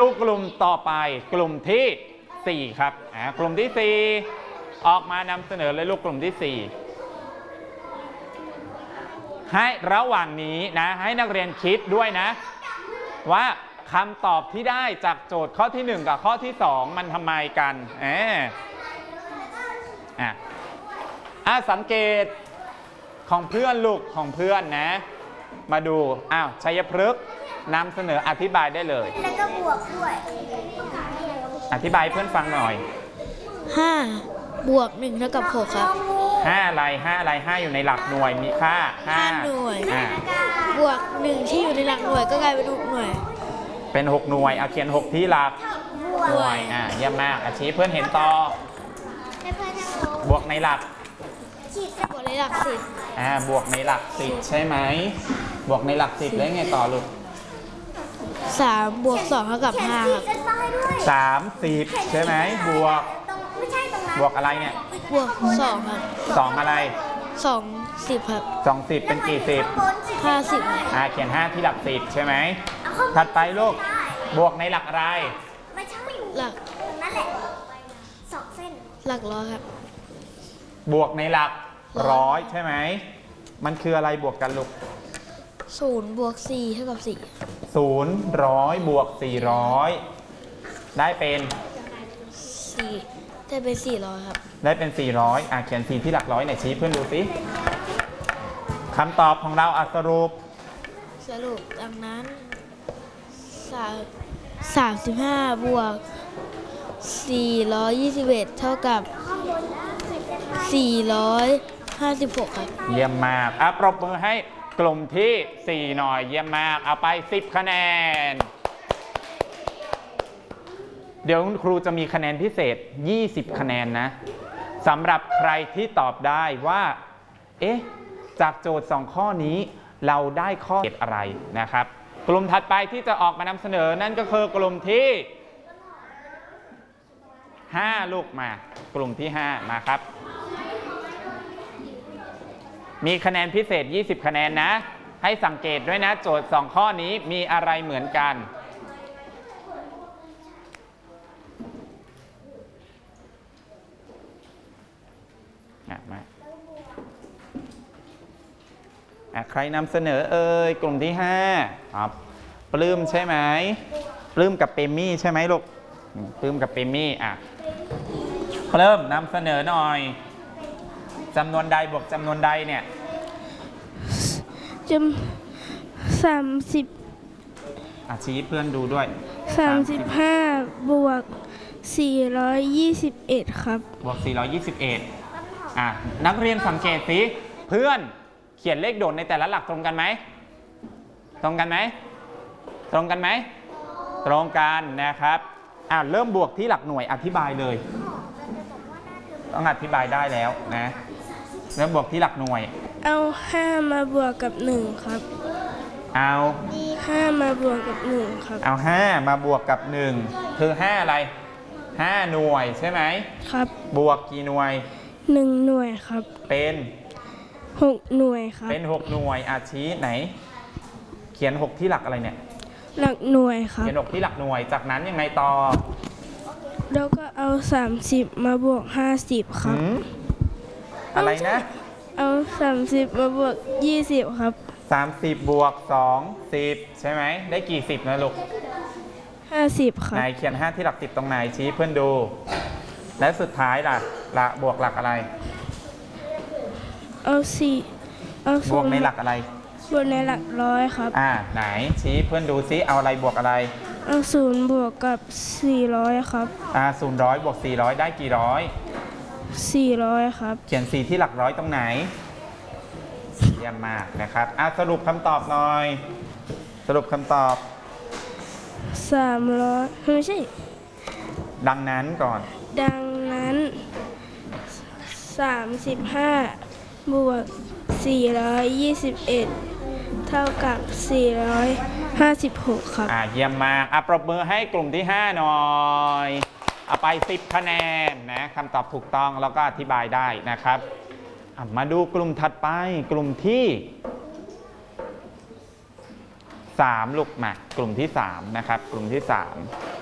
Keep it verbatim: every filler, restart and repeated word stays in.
กลุ่มต่อไปกลุ่มที่สี่ครับอ่ากลุ่มที่สี่ออกมานำเสนอเลยลูกกลุ่มที่สี่ให้ระหว่างนี้นะให้นักเรียนคิดด้วยนะว่าคำตอบที่ได้จากโจทย์ข้อที่หนึ่งกับข้อที่สองมันทำไมกันเอออ่ะอ่ะสังเกตของเพื่อนลูกของเพื่อนนะมาดูอ้าวชัยพฤกษ์นำเสนออธิบายได้เลยแล้วก็บวกด้วยอธิบายเพื่อนฟังหน่อยห้าบวกหนึ่งเท่ากับหกครับห้าอะไรห้าอะไรห้าอยู่ในหลักหน่วยมีค่าห้าหน่วยอ่าบวกหนึ่งที่อยู่ในหลักหน่วยก็กลายเป็นหกหน่วยเป็นหกหน่วยเอาเขียนหกที่หลักหน่วยอ่าเยี่ยมมากอาชีพเพื่อนเห็นต่อบวกในหลักบวกในหลักสิบอ่าบวกในหลักสิบใช่ไหมบวกในหลักสิบแล้วไงต่อลูกสามบวกสองเท่ากับห้าครับสามสิบใช่ไหมบวกบวกอะไรเนี่ยบวกสองครับสองอะไรสองสิบครับสองสิบเป็นกี่สิบห้าสิบอ่าเขียนห้าที่หลักสิบใช่ไหมถัดไปลูกบวกในหลักอะไรไม่ใช่หลักนั่นแหละสองเส้นหลักร้อยครับบวกในหลักร้อยใช่ไหมมันคืออะไรบวกกันลูกศูนย์บวกสี่เท่ากับสี่ศูนย์ร้อยบวกสี่ร้อยได้เป็นสี่ได้เป็นสี่ร้อยครับได้เป็นสี่ร้อยอ่ะเขียนสี่ที่หลักร้อยไหนชี้เพื่อนดูสิคำตอบของเราอ่ะสรุปสรุปดังนั้นสามสิบห้าบวกสี่ร้อยยี่สิบเอ็ดเท่ากับสี่ร้อยห้าสิบหกครับเยี่ยมมากอ่ะปรบมือให้กลุ่มที่สี่หน่อยเยี่ยมมากเอาไปสิบคะแนนเดี๋ยวครูจะมีคะแนนพิเศษยี่สิบคะแนนนะสำหรับใครที่ตอบได้ว่าเอ๊ะจากโจทย์สองข้อนี้เราได้ข้อเก็บอะไรนะครับกลุ่มถัดไปที่จะออกมานำเสนอนั่นก็คือกลุ่มที่ห้าลูกมากลุ่มที่ห้ามาครับมีคะแนนพิเศษยี่สิบคะแนนนะให้สังเกตด้วยนะโจทย์สองข้อนี้มีอะไรเหมือนกันมาใครนำเสนอเอ่ยกลุ่มที่ห้าครับปลื้มใช่ไหมปลื้มกับเปมี่ใช่ไหมลูกปลื้มกับเปมี่อ่ะปลื้มนำเสนอหน่อยจำนวนใดบวกจำนวนใดเนี่ยจำสามสิบอาชี้เพื่อนดูด้วยสามสิบห้าบวกสี่ร้อยยี่สิบเอ็ดครับบวกสี่ร้อยยี่สิบเอ็ดอ่ะนักเรียนสังเกตสิเพื่อนเขียนเลขโดดในแต่ละหลักตรงกันไหมตรงกันไหมตรงกันไหมตรงกันนะครับอ่ะเริ่มบวกที่หลักหน่วยอธิบายเลยต้องอธิบายได้แล้วนะเริ่มบวกที่หลักหน่วยเอาห้ามาบวกกับหนึ่งครับเอาห้ามาบวกกับหนึ่งครับเอาห้ามาบวกกับหนึ่งคือห้าอะไรห้าหน่วยใช่ไหมครับบวกกี่หน่วยหนึ่งหน่วยครับเป็นหกหน่วยครับเป็นหกหน่วยอาชี้ไหนเขียนหกที่หลักอะไรเนี่ยหลักหน่วยครับเขียนหกที่หลักหน่วยจากนั้นยังไงต่อแล้วก็เอาสามสิบมาบวกห้าสิบครับอะไรนะเอาสามสิบมาบวกยี่สิบครับสามสิบบวกสองสิบใช่ไหมได้กี่สิบนะลูกห้าสิบครับไหนเขียนห้าที่หลักสิบตรงไหนชี้เพื่อนดูและสุดท้ายล่ะละบวกหลักอะไรเอาสี่เอาบวกในหลักอะไรบวกในหลักร้อยครับอ่าไหนชี้เพื่อนดูซิเอาอะไรบวกอะไรเอาศูนย์บวกกับสี่ร้อยครับอ่าศูนย์ร้อยบวกสี่ร้อยได้กี่ร้อยสี่ร้อยครับเขียนสี่ที่หลักร้อยตรงไหนเยี่ยมมากนะครับอ่ะสรุปคำตอบหน่อยสรุปคำตอบสามร้อยไม่ใช่ดังนั้นก่อนดังนั้นสามสิบห้าบวกสี่ร้อยยี่สิบเอ็ดเท่ากับสี่ร้อยห้าสิบหกครับอ่าเยี่ยมมากอ่ะปรบมือให้กลุ่มที่ห้าหน่อยเอาไปสิบคะแนนนะคำตอบถูกต้องแล้วก็อธิบายได้นะครับมาดูกลุ่มถัดไปกลุ่มที่สามลูกมากลุ่มที่สามนะครับกลุ่มที่สาม